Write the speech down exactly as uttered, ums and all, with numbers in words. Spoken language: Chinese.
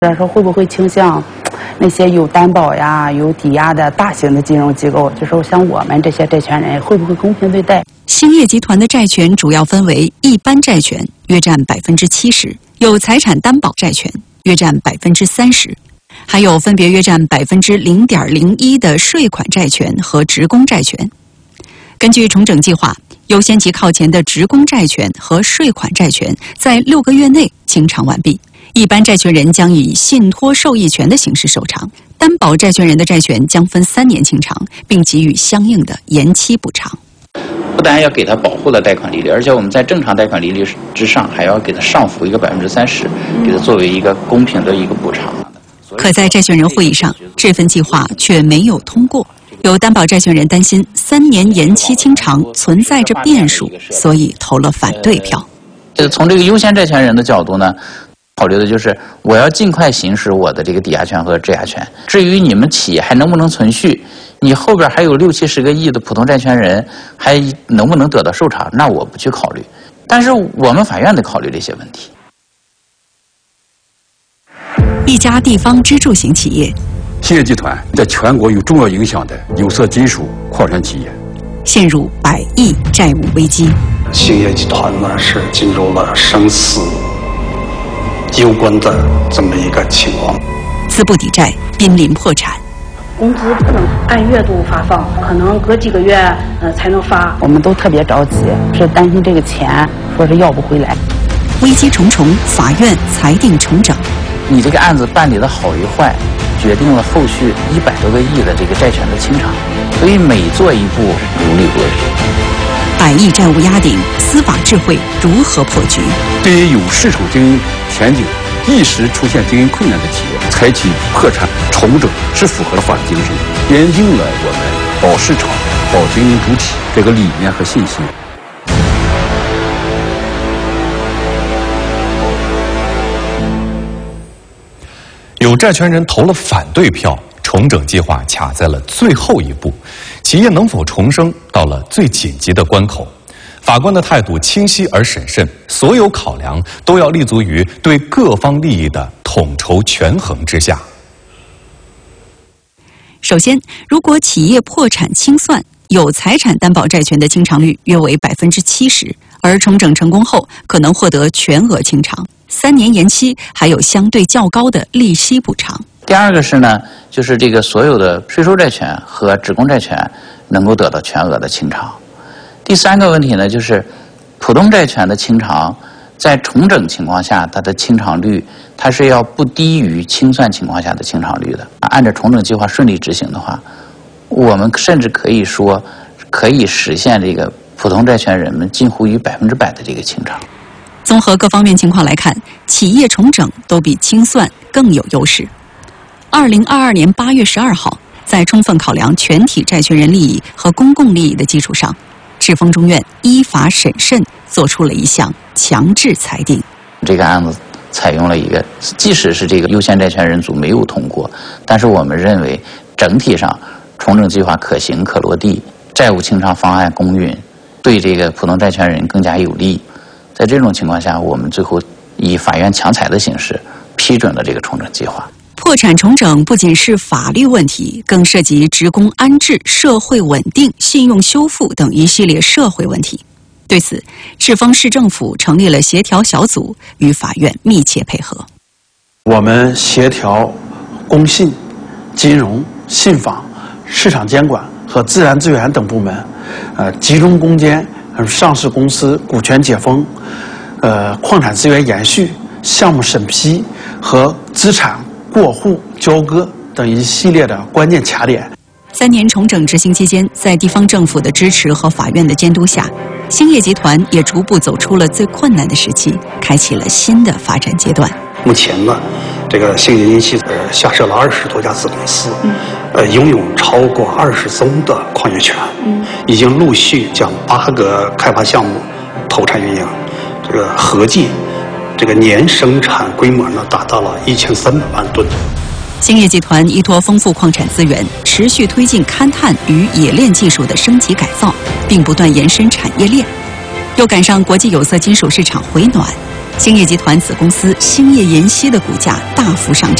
或者说会不会倾向那些有担保呀、有抵押的大型的金融机构，就是像我们这些债权人，会不会公平对待？ 兴业集团的债权主要分为一般债权，约占百分之七十；有财产担保债权，约占百分之三十；还有分别约占百分之零点零一的税款债权和职工债权。根据重整计划，优先级靠前的职工债权和税款债权在六个月内清偿完毕。一般债权人将以信托受益权的形式受偿，担保债权人的债权将分三年清偿，并给予相应的延期补偿。 不但要给他保护了贷款利率，而且我们在正常贷款利率之上，还要给他上浮一个百分之三十，给他作为一个公平的一个补偿。 可在债权人会议上，这份计划却没有通过。有担保债权人担心三年延期清偿存在着变数，所以投了反对票。 呃，从这个优先债权人的角度呢，考虑的就是我要尽快行使我的这个抵押权和质押权。至于你们企业还能不能存续，你后边还有六七十个亿的普通债权人，还能不能得到受偿，那我不去考虑。但是我们法院得考虑这些问题。 一家地方支柱型企业， 兴业集团在全国有重要影响的有色金属矿产企业， 陷入百亿债务危机。 兴业集团呢是进入了生死攸关的这么一个情况， 资不抵债，濒临破产。 工资不能按月度发放，可能隔几个月呃才能发。 我们都特别着急，是担心这个钱说是要不回来。 危机重重，法院裁定重整。 你这个案子办理的好与坏，决定了后续一百多个亿的这个债权的清偿，所以每做一步如履薄冰。 百亿债务压顶，司法智慧如何破局？ 对于有市场经营前景、一时出现经营困难的企业，采取破产重整是符合法治精神，奠定了我们保市场、保经营主体这个理念和信心。 有债权人投了反对票，重整计划卡在了最后一步，企业能否重生到了最紧急的关口。法官的态度清晰而审慎，所有考量都要立足于对各方利益的统筹权衡之下。 首先，如果企业破产清算，有财产担保债权的清偿率约为百分之七十，而重整成功后可能获得全额清偿。三年延期，还有相对较高的利息补偿。 第二个是呢，就是这个所有的税收债权和职工债权能够得到全额的清偿。第三个问题呢，就是普通债权的清偿，在重整情况下，它的清偿率它是要不低于清算情况下的清偿率的。按照重整计划顺利执行的话，我们甚至可以说可以实现这个普通债权人们近乎于百分之百的这个清偿。 综合各方面情况来看，企业重整都比清算更有优势。二零二二年八月十二号，在充分考量全体债权人利益和公共利益的基础上，赤峰中院依法审慎作出了一项强制裁定。 这个案子采用了一个，即使是这个优先债权人组没有通过，但是我们认为整体上重整计划可行可落地，债务清偿方案公允，对这个普通债权人更加有利。在这种情况下，我们最后以法院强裁的形式批准了这个重整计划。 破产重整不仅是法律问题，更涉及职工安置、社会稳定、信用修复等一系列社会问题。对此，赤峰市政府成立了协调小组，与法院密切配合。 我们协调工信、金融、信访、市场监管和自然资源等部门，呃，集中攻坚上市公司股权解封、呃矿产资源延续、项目审批和资产过户交割等一系列的关键卡点。 三年重整执行期间，在地方政府的支持和法院的监督下，兴业集团也逐步走出了最困难的时期，开启了新的发展阶段。 目前呢，这个兴业银器呃下设了二十多家子公司，嗯、呃，拥有超过二十宗的矿业权，嗯、已经陆续将八个开发项目投产运营，这个合计这个年生产规模呢达到了一千三百万吨。 兴业集团依托丰富矿产资源，持续推进勘探与冶炼技术的升级改造，并不断延伸产业链。又赶上国际有色金属市场回暖， 兴业集团子公司兴业延期的股价大幅上涨。